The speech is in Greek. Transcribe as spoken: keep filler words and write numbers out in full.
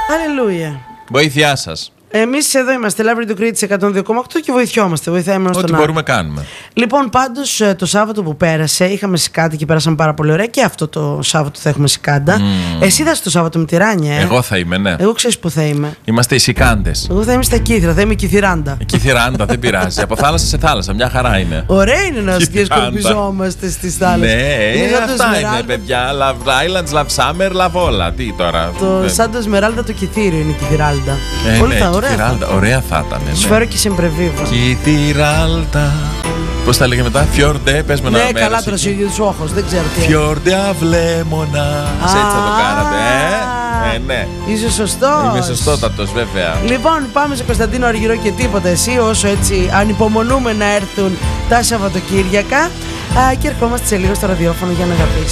Αλληλούια. Βοήθειά σας. Εμείς εδώ είμαστε, Λαύρη του Κρήτης εκατόν δύο κόμμα οκτώ και βοηθιόμαστε. Βοηθάμε Ό,τι μπορούμε κάνουμε. Λοιπόν, πάντως το Σάββατο που πέρασε είχαμε σικάντα και πέρασαμε πάρα πολύ ωραία. Και αυτό το Σάββατο θα έχουμε σικάντα. Mm. Εσύ θα είσαι το Σάββατο με τη Ράνια, ε? Εγώ θα είμαι, ναι. Εγώ ξέρεις που θα είμαι. Είμαστε οι σικάντες. Εγώ θα είμαι στα Κύθρα, θα είμαι η Κυθυράντα. Η Κυθυράντα δεν πειράζει. Από θάλασσα σε θάλασσα, μια χαρά είναι. Ωραία είναι να σκορπιζόμαστε στις θάλασσες. Ναι, είναι αυτά είναι, παιδιά. Love Islands, Love Summer, Love όλα. Τι τώρα. Το σαν το Εσμεράλδα το Κυθύριο είναι η Κυθυράλντα. Ε, Όλοι ναι, θα ωραία. Ωραία θα ήταν. Σου φέρω και σεμπρεβίβο. Κυθυράλτα. Πώς θα λέγε μετά, Φιόρντε, πες με ένα μέρος. Ναι, καλά τώρα ο ίδιος όχος, δεν ξέρω τι. Φιόρντε αυλέμονα. Έτσι θα το κάνατε, ε. Ε, ναι. Είσαι σωστός. Είμαι σωστότατος, βέβαια. Λοιπόν, πάμε σε Κωνσταντίνο Αργυρό και τίποτα. Εσύ, όσο έτσι ανυπομονούμε να έρθουν τα Σαββατοκύριακα. Α, και ερχόμαστε σε λίγο στο ραδιόφωνο για να αγαπήσεις.